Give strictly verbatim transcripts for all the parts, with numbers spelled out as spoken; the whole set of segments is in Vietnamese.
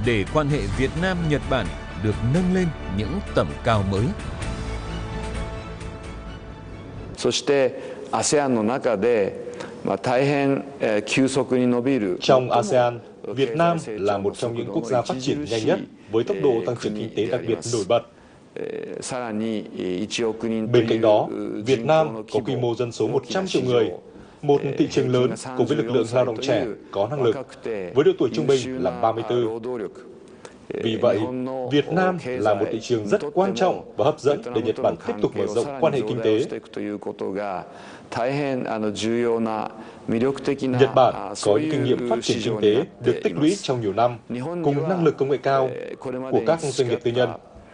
để quan hệ Việt Nam-Nhật Bản được nâng lên những tầm cao mới. Trong a sê an, Việt Nam là một trong những quốc gia phát triển nhanh nhất với tốc độ tăng trưởng kinh tế đặc biệt nổi bật. Bên cạnh đó, Việt Nam có quy mô dân số một trăm triệu người, một thị trường lớn cùng với lực lượng lao động trẻ có năng lực, với độ tuổi trung bình là ba mươi tư. Vì vậy, Việt Nam là một thị trường rất quan trọng và hấp dẫn để Nhật Bản tiếp tục mở rộng quan hệ kinh tế. Nhật Bản có những kinh nghiệm phát triển kinh tế được tích lũy trong nhiều năm, cùng năng lực công nghệ cao của các doanh nghiệp tư nhân.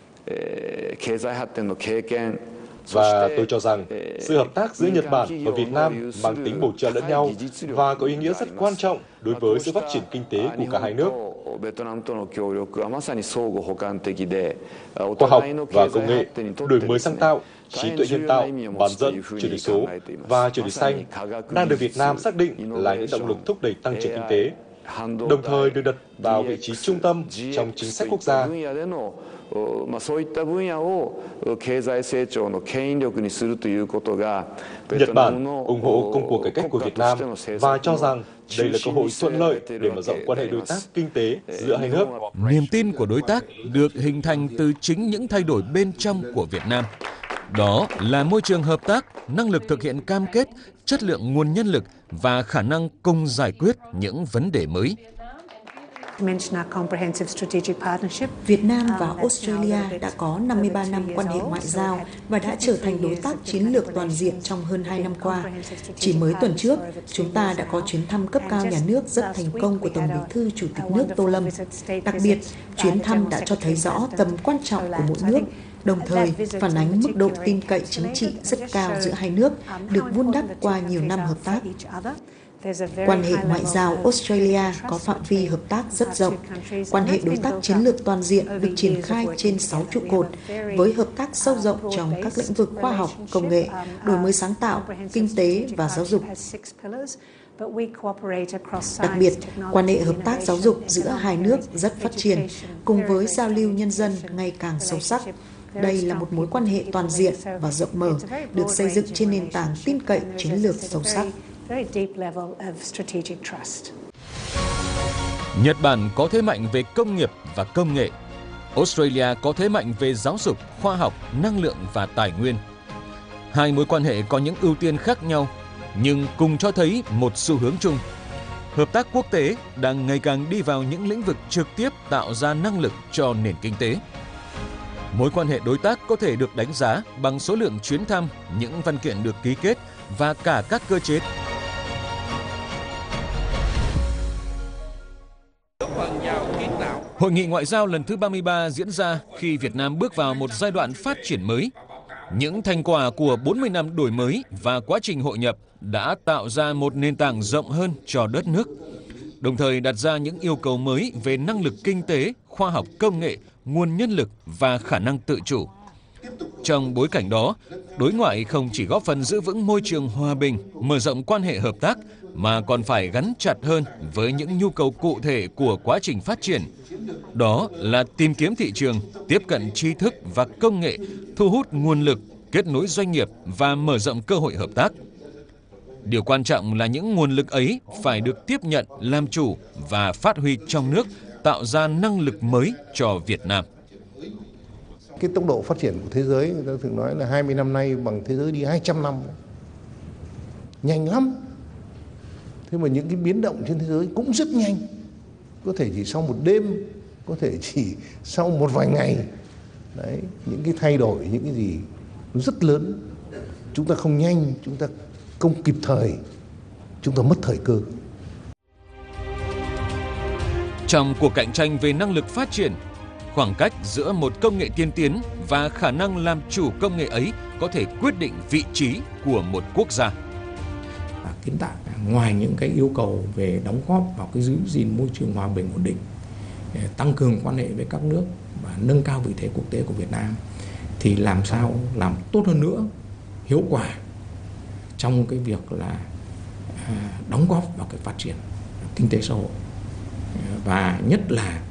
Và tôi cho rằng, sự hợp tác giữa Nhật Bản và Việt Nam mang tính bổ trợ lẫn nhau và có ý nghĩa rất quan trọng đối với sự phát triển kinh tế của cả hai nước. Khoa học và công nghệ, đổi mới sáng tạo, trí tuệ nhân tạo, bán dẫn, chuyển đổi số và chuyển đổi xanh đang được Việt Nam xác định là những động lực thúc đẩy tăng trưởng kinh tế, đồng thời được đặt vào vị trí trung tâm trong chính sách quốc gia. Nhật Bản ủng hộ công cuộc cải cách của Việt Nam và cho rằng đây là cơ hội thuận lợi để mở rộng quan hệ đối tác kinh tế giữa hai nước. Niềm tin của đối tác được hình thành từ chính những thay đổi bên trong của Việt Nam. Đó là môi trường hợp tác, năng lực thực hiện cam kết, chất lượng nguồn nhân lực và khả năng cùng giải quyết những vấn đề mới. Việt Nam và Australia đã có năm mươi ba năm quan hệ ngoại giao và đã trở thành đối tác chiến lược toàn diện trong hơn hai năm qua. Chỉ mới tuần trước, chúng ta đã có chuyến thăm cấp cao nhà nước rất thành công của Tổng Bí thư Chủ tịch nước Tô Lâm. Đặc biệt, chuyến thăm đã cho thấy rõ tầm quan trọng của mỗi nước, đồng thời phản ánh mức độ tin cậy chính trị rất cao giữa hai nước, được vun đắp qua nhiều năm hợp tác. Quan hệ ngoại giao Australia có phạm vi hợp tác rất rộng. Quan hệ đối tác chiến lược toàn diện được triển khai trên sáu trụ cột, với hợp tác sâu rộng trong các lĩnh vực khoa học, công nghệ, đổi mới sáng tạo, kinh tế và giáo dục. Đặc biệt, quan hệ hợp tác giáo dục giữa hai nước rất phát triển, cùng với giao lưu nhân dân ngày càng sâu sắc. Đây là một mối quan hệ toàn diện và rộng mở, được xây dựng trên nền tảng tin cậy chiến lược sâu sắc. Nhật Bản có thế mạnh về công nghiệp và công nghệ. Australia có thế mạnh về giáo dục, khoa học, năng lượng và tài nguyên. Hai mối quan hệ có những ưu tiên khác nhau, nhưng cùng cho thấy một xu hướng chung. Hợp tác quốc tế đang ngày càng đi vào những lĩnh vực trực tiếp tạo ra năng lực cho nền kinh tế. Mối quan hệ đối tác có thể được đánh giá bằng số lượng chuyến thăm, những văn kiện được ký kết và cả các cơ chế. Hội nghị ngoại giao lần thứ ba mươi ba diễn ra khi Việt Nam bước vào một giai đoạn phát triển mới. Những thành quả của bốn mươi năm đổi mới và quá trình hội nhập đã tạo ra một nền tảng rộng hơn cho đất nước, đồng thời đặt ra những yêu cầu mới về năng lực kinh tế, khoa học công nghệ, nguồn nhân lực và khả năng tự chủ. Trong bối cảnh đó, đối ngoại không chỉ góp phần giữ vững môi trường hòa bình, mở rộng quan hệ hợp tác, mà còn phải gắn chặt hơn với những nhu cầu cụ thể của quá trình phát triển. Đó là tìm kiếm thị trường, tiếp cận tri thức và công nghệ, thu hút nguồn lực, kết nối doanh nghiệp và mở rộng cơ hội hợp tác. Điều quan trọng là những nguồn lực ấy phải được tiếp nhận, làm chủ và phát huy trong nước, tạo ra năng lực mới cho Việt Nam. Cái tốc độ phát triển của thế giới, người ta thường nói là hai mươi năm nay bằng thế giới đi hai trăm năm. Nhanh lắm. Thế mà những cái biến động trên thế giới cũng rất nhanh. Có thể chỉ sau một đêm, có thể chỉ sau một vài ngày. Đấy, những cái thay đổi, những cái gì nó rất lớn. Chúng ta không nhanh, chúng ta không kịp thời, chúng ta mất thời cơ. Trong cuộc cạnh tranh về năng lực phát triển, khoảng cách giữa một công nghệ tiên tiến và khả năng làm chủ công nghệ ấy có thể quyết định vị trí của một quốc gia. Kiến tạo ngoài những cái yêu cầu về đóng góp vào cái giữ gìn môi trường hòa bình ổn định, tăng cường quan hệ với các nước và nâng cao vị thế quốc tế của Việt Nam, thì làm sao làm tốt hơn nữa, hiệu quả trong cái việc là đóng góp vào cái phát triển kinh tế xã hội, và nhất là